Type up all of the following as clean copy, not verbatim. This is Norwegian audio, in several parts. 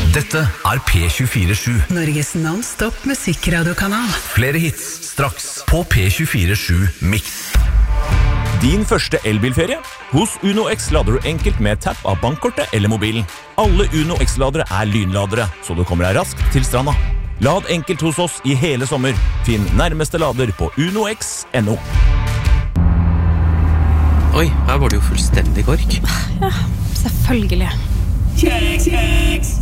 Dette P24-7. Norges non-stop musikkradiokanal. Flere hits straks på P24-7 Mix. Din første elbilferie? Hos Uno X lader du enkelt med tapp av bankkortet eller mobilen. Alle Uno X-ladere lynladere, så du kommer deg raskt til stranda. Lad enkelt hos oss i hele sommer. Finn nærmeste lader på unox.no. Oi, her var det jo fullstendig kork. Ja, selvfølgelig. Kjeks!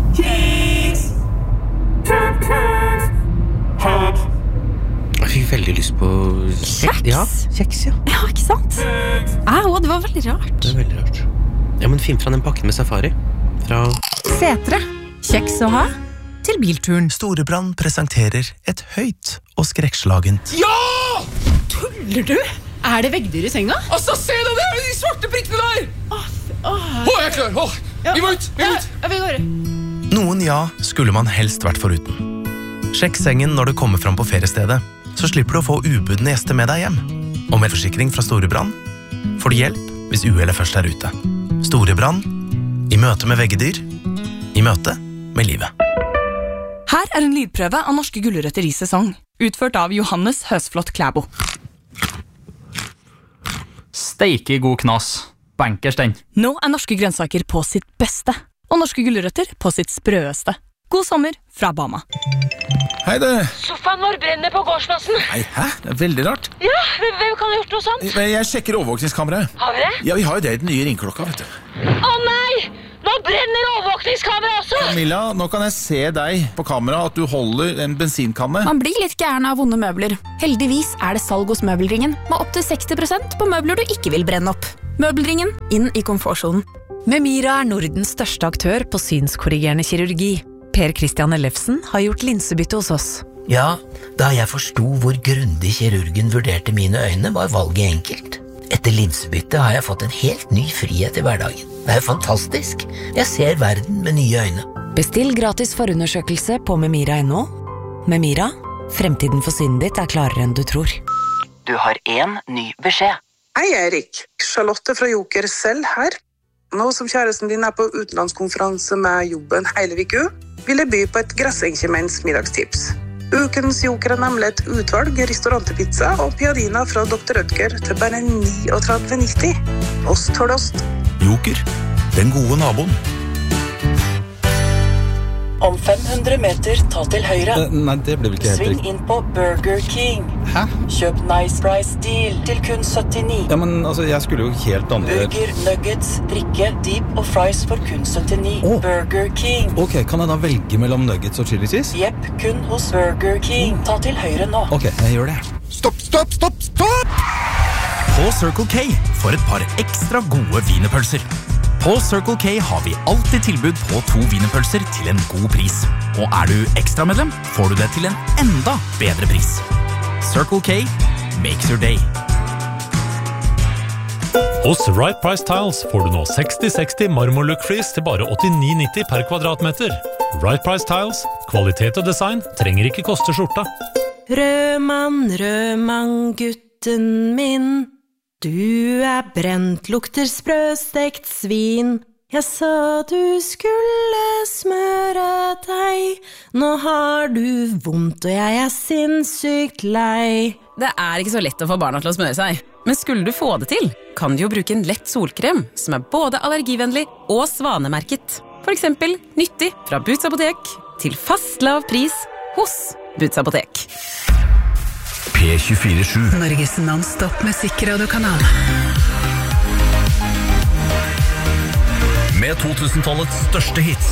Jeg fikk veldig lyst på Kjeks? Ja, kjeks, ja. Ja, ikke sant? Det var veldig rart. Det veldig rart. Ja, men finn fra den pakken med safari. Fra Setre. Kjeks å ha til bilturen. Storebrand presenterer et høyt og skrekkslagent. Ja! Tuller du? Det veggdyr i senga? Altså, se det der, de svarte prikkene der! Jeg er klar, vi må ut, Vi går. Noen skulle man helst vært foruten. Sjekk sengen når du kommer fram på feriestedet, så slipper du å få ubudne gjester med deg hjem. Og med forsikring fra Storebrand får du hjelp hvis uhellet først ute. Storebrand, i møte med veggedyr, i møte med livet. Her en lydprøve av norske gulrøtter i sesong, utført av Johannes Høsflot Klæbo. Steike god knas. Bankers den. Nå norske grønnsaker på sitt beste, og norske gulrøtter på sitt sprøeste. God sommer fra Bama. Hei det. Sofaen vår brenner på gårdsplassen. Nei, hæ? Det veldig rart. Ja, hvem kan ha gjort noe sånt? Jeg sjekker overvåkningskameraet. Har vi det? Ja, vi har jo det i den nye ringklokka, vet du. Å nei! Nå brenner overvåkningskameraet også! Camilla, nå kan jeg se deg på kamera at du holder en bensinkanne. Man blir litt gæren av vonde møbler. Heldigvis det salg hos Møbelringen, med opp til 60% på møbler du ikke vil brenne opp. Møbelringen, inn i komfortsonen. Memira Nordens største aktør på synskorrigerende kirurgi. Per Christian Ellefsen har gjort linsebytte hos oss. Ja, da jeg forstod hvor grundig kirurgen vurderte mine øyne, var valget enkelt. Etter linsebytte har jeg fått en helt ny frihet i hverdagen. Det jo fantastisk. Jeg ser verden med nye øyne. Bestill gratis forundersøkelse på memira.no. Memira, fremtiden for synet ditt klarere enn du tror. Du har en ny beskjed. Hei Erik, Charlotte fra Joker selv her. Nå som kjæresten din på utenlandskonferanse med jobben hele uka, vil jeg by på et Grassenkjemenns middagstips. Ukens Joker nemlig et utvalg restaurantpizza og piadina fra Dr. Rødger til bare 39,90. Ost for ost. Joker, den gode naboen. Om 500 meter, ta til høyre. Nei, det ble vel ikke helt Sving riktig. inn på Burger King. Hæ? Kjøp Nice Price Deal til kun 79. Ja, men altså, jeg skulle jo helt andre... Burger, nuggets, drikke, deep og fries for kun 79. Burger King. Ok, kan jeg da velge mellom nuggets og chili cheese? Jepp, kun hos Burger King. Ta til høyre nå. Ok, jeg gjør det. Stopp! På Circle K for et par ekstra gode wienerpølser. På Circle K har vi alltid tilbud på 2 wienerpølser til en god pris. Og du ekstra-medlem, får du det til en enda bedre pris. Circle K makes your day. Hos Right Price Tiles får du nå 60-60 marmorlook-flis til bare 89,90 per kvadratmeter. Right Price Tiles, kvalitet og design trenger ikke koste skjorta. Rødmann, gutten min, du brent, lukter sprøstekt svin. Jeg sa du skulle smøre deg, nå har du vondt og jeg sinnssykt lei. Det ikke så lett å få barna til å smøre seg, men skulle du få det til, kan du jo bruke en lett solkrem som både allergivennlig og svanemerket. For eksempel nyttig fra Boots Apotek til fast lav pris hos Boots Apotek. P24-7. Norges non-stop musikkradiokanal. Med 2000-tallets største hits